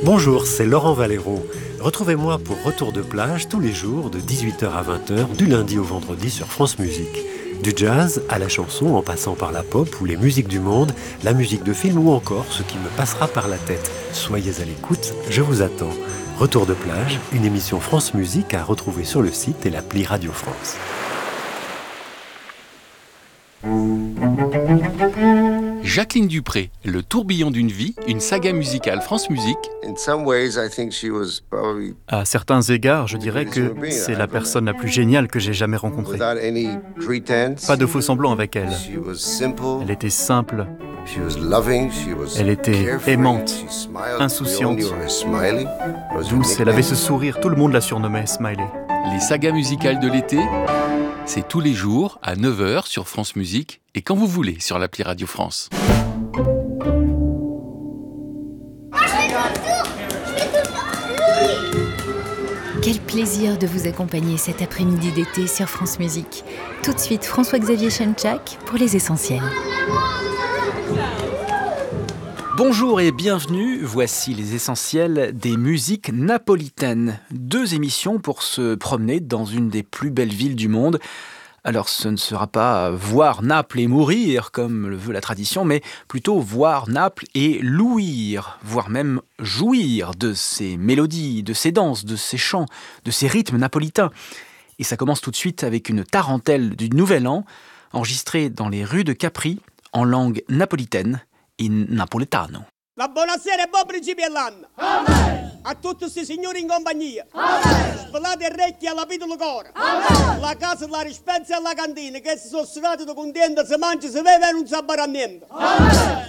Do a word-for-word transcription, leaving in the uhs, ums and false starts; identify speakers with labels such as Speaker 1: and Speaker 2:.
Speaker 1: Bonjour, c'est Laurent Valero. Retrouvez-moi pour Retour de plage tous les jours de dix-huit heures à vingt heures, du lundi au vendredi sur France Musique. Du jazz à la chanson en passant par la pop ou les musiques du monde, la musique de film ou encore ce qui me passera par la tête. Soyez à l'écoute, je vous attends. Retour de plage, une émission France Musique à retrouver sur le site et l'appli Radio France.
Speaker 2: Jacqueline Dupré, Le tourbillon d'une vie, une saga musicale France Musique.
Speaker 3: À certains égards, je dirais que c'est la personne la plus géniale que j'ai jamais rencontrée. Pas de faux semblants avec elle. Elle était simple. Elle était aimante, insouciante, douce. Elle avait ce sourire, tout le monde la surnommait Smiley.
Speaker 2: Les sagas musicales de l'été, c'est tous les jours à neuf heures sur France Musique et quand vous voulez sur l'appli Radio France.
Speaker 4: Quel plaisir de vous accompagner cet après-midi d'été sur France Musique. Tout de suite, François-Xavier Schenchak pour les essentiels.
Speaker 5: Bonjour et bienvenue, voici les essentiels des musiques napolitaines. Deux émissions pour se promener dans une des plus belles villes du monde. Alors ce ne sera pas voir Naples et mourir comme le veut la tradition, mais plutôt voir Naples et louir, voire même jouir de ces mélodies, de ces danses, de ces chants, de ces rythmes napolitains. Et ça commence tout de suite avec une tarentelle du Nouvel An, enregistrée dans les rues de Capri, en langue napolitaine, in napoletano.
Speaker 6: La buonasera e buon principio dell'anno. Amen. A tutti questi signori in compagnia. Amen. Spellate orecchie alla vita del cuore. Amen. La casa, la dispensa e la cantina, che si sono stati contenti, si mangia, si beve e non si abbarra niente. Amen.